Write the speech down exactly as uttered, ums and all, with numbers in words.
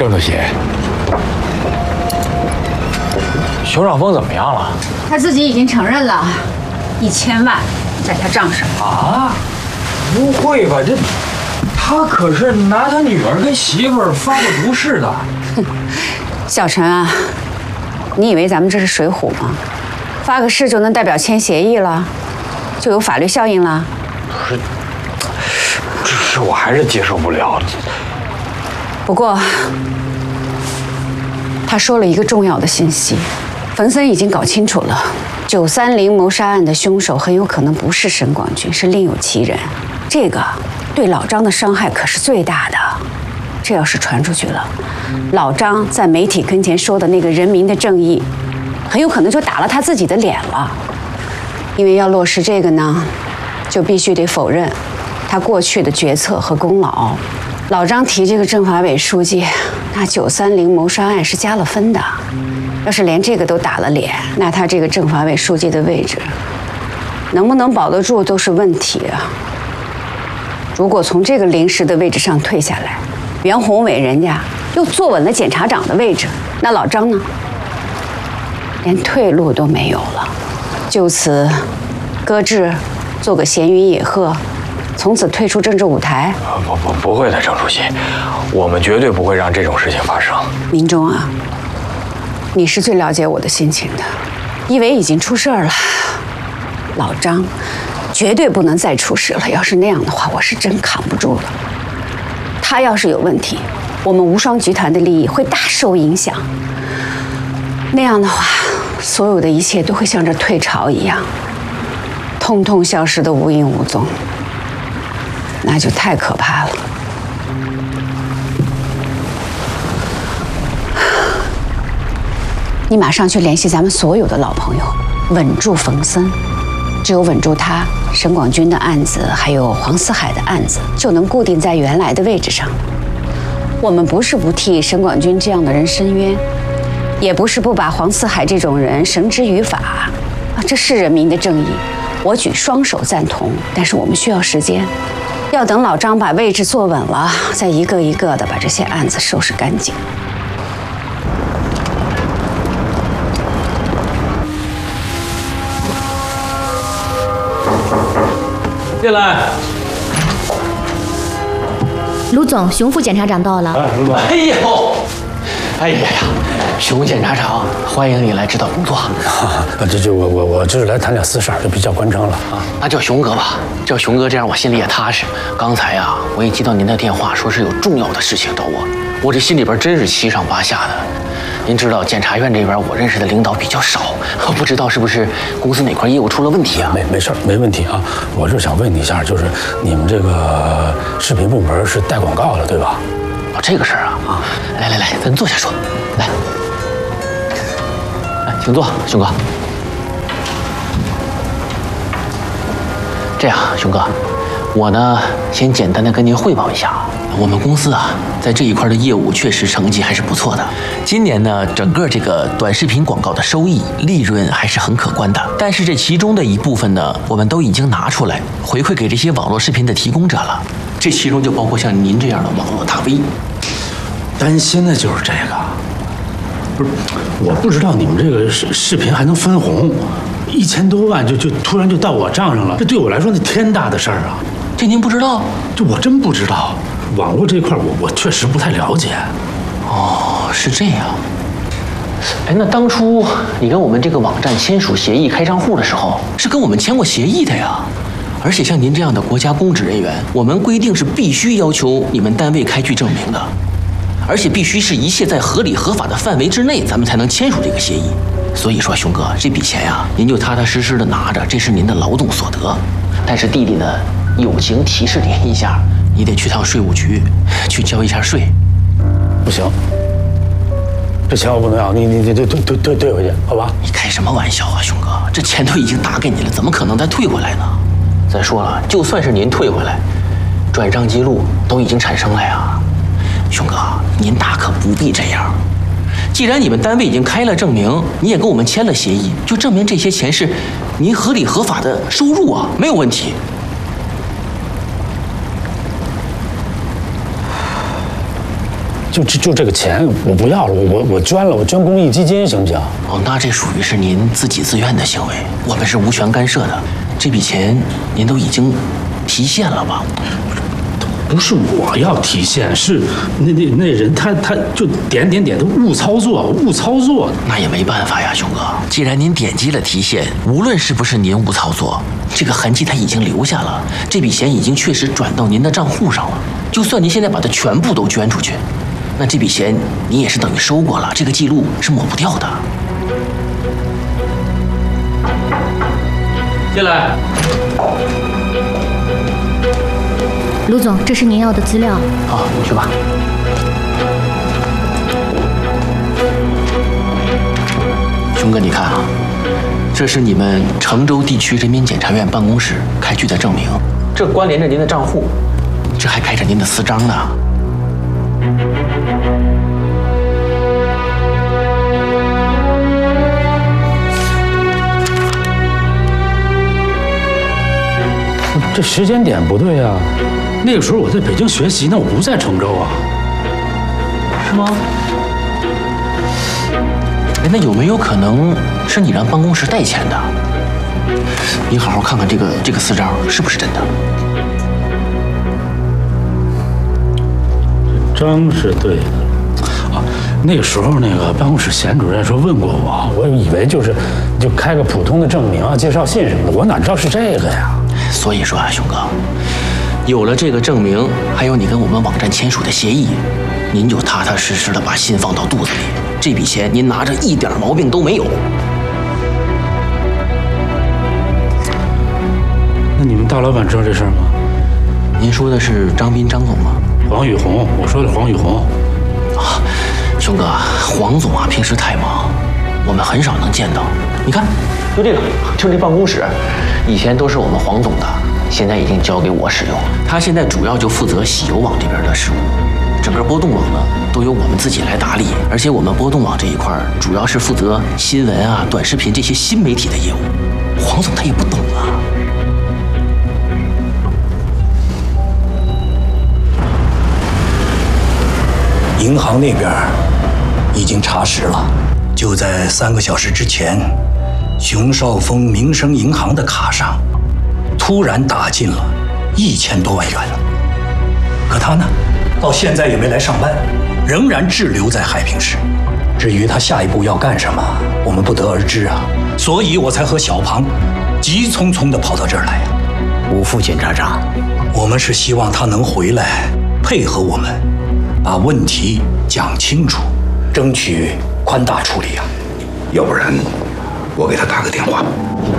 郑主席，熊少峰怎么样了？ 他自己已经承认了，一千万在他账上。 啊？不会吧？这他可是拿他女儿跟媳妇儿发过毒誓的。 哼，小陈啊，你以为咱们这是水浒吗？发个誓就能代表签协议了，就有法律效应了？ 不是，这事我还是接受不了。 不过，他说了一个重要的信息，冯森已经搞清楚了，九三零谋杀案的凶手很有可能不是沈广军，是另有其人。这个对老张的伤害可是最大的。这要是传出去了，老张在媒体跟前说的那个人民的正义，很有可能就打了他自己的脸了。因为要落实这个呢，就必须得否认他过去的决策和功劳。老张提这个政法委书记，那九三零谋杀案是加了分的。要是连这个都打了脸，那他这个政法委书记的位置，能不能保得住都是问题啊。如果从这个临时的位置上退下来，袁宏伟人家又坐稳了检察长的位置，那老张呢，连退路都没有了。就此搁置，做个闲云野鹤，从此退出政治舞台？ 不不不会的，郑主席，我们绝对不会让这种事情发生。 明忠啊，你是最了解我的心情的。一伟已经出事儿了，老张绝对不能再出事了。要是那样的话，我是真扛不住了。他要是有问题，我们无双集团的利益会大受影响。那样的话，所有的一切都会像这退潮一样，通通消失得无影无踪，那就太可怕了。你马上去联系咱们所有的老朋友，稳住冯森。只有稳住他，沈广军的案子还有黄思海的案子就能固定在原来的位置上。我们不是不替沈广军这样的人伸冤，也不是不把黄思海这种人绳之于法啊，这是人民的正义，我举双手赞同。但是我们需要时间，要等老张把位置坐稳了，再一个一个的把这些案子收拾干净。 进来。 卢总，熊副检察长到了。 哎，卢总。哎呦，哎呀呀，熊检察长，欢迎你来指导工作。 啊，这就我我我这是来谈点私事，就比较官称了啊。 那叫熊哥吧，叫熊哥，这样我心里也踏实。刚才呀，我一接到您的电话，说是有重要的事情找我，我这心里边真是七上八下的。您知道检察院这边我认识的领导比较少，我不知道是不是公司哪块业务出了问题啊？ 没没事没问题啊。我是想问你一下，就是你们这个视频部门是带广告的对吧？ 哦，这个事儿啊啊，来来来，咱坐下说。来，来，请坐，熊哥。这样，熊哥，我呢先简单的跟您汇报一下。我们公司啊，在这一块的业务确实成绩还是不错的。今年呢，整个这个短视频广告的收益利润还是很可观的。但是这其中的一部分呢，我们都已经拿出来回馈给这些网络视频的提供者了。这其中就包括像您这样的网络大 V。 担心的就是这个，不是，我不知道你们这个视视频还能分红，一千多万就就突然就到我账上了，这对我来说那天大的事儿啊！ 这您不知道？ 这我真不知道。网络这块我我确实不太了解。 哦，是这样。哎，那当初你跟我们这个网站签署协议开账户的时候，是跟我们签过协议的呀。而且像您这样的国家公职人员，我们规定是必须要求你们单位开具证明的，而且必须是一切在合理合法的范围之内，咱们才能签署这个协议。所以说，熊哥，这笔钱呀，您就踏踏实实的拿着，这是您的劳动所得。但是弟弟呢，友情提示您一下。你得去趟税务局，去交一下税。 不行，这钱我不能要，你你你退退退退退回去，好吧？ 你开什么玩笑啊，熊哥？这钱都已经打给你了，怎么可能再退回来呢？再说了，就算是您退回来，转账记录都已经产生了呀。熊哥，您大可不必这样。既然你们单位已经开了证明，你也跟我们签了协议，就证明这些钱是您合理合法的收入啊，没有问题。 就就就这个钱我不要了，我我我捐了，我捐公益基金行不行？ 哦，那这属于是您自己自愿的行为，我们是无权干涉的。这笔钱您都已经提现了吧？ 不是我要提现，是那那那人他他就点点点的误操作，误操作。 那也没办法呀，熊哥。既然您点击了提现，无论是不是您误操作，这个痕迹它已经留下了，这笔钱已经确实转到您的账户上了。就算您现在把它全部都捐出去，那这笔钱你也是等于收过了，这个记录是抹不掉的。 进来。 卢总，这是您要的资料。 好，你去吧。熊哥，你看啊，这是你们成州地区人民检察院办公室开具的证明，这关联着您的账户，这还开着您的私章呢。 这时间点不对啊，那个时候我在北京学习呢，我不在成州啊。 是吗？哎，那有没有可能是你让办公室代签的？你好好看看这个这个私章是不是真的？ 章是对的啊。那个时候那个办公室贤主任说问过我，我以为就是就开个普通的证明啊、介绍信什么的，我哪知道是这个呀？ 所以说啊，熊哥，有了这个证明，还有你跟我们网站签署的协议，您就踏踏实实的把心放到肚子里，这笔钱您拿着一点毛病都没有。 那你们大老板知道这事儿吗？ 您说的是张斌张总吗？ 黄宇红，我说的黄宇红。 啊，熊哥，黄总啊，平时太忙，我们很少能见到。你看，就这个，就这办公室，以前都是我们黄总的，现在已经交给我使用了。他现在主要就负责喜游网这边的事务，整个波动网呢都由我们自己来打理，而且我们波动网这一块主要是负责新闻啊、短视频这些新媒体的业务。黄总他也不懂啊。 银行那边已经查实了，就在三个小时之前，熊少峰民生银行的卡上突然打进了一千多万元，可他呢，到现在也没来上班，仍然滞留在海平市。至于他下一步要干什么，我们不得而知啊，所以我才和小庞急匆匆地跑到这儿来呀。 吴副检察长， 我们是希望他能回来配合我们，把问题讲清楚，争取宽大处理啊。 要不然我给他打个电话。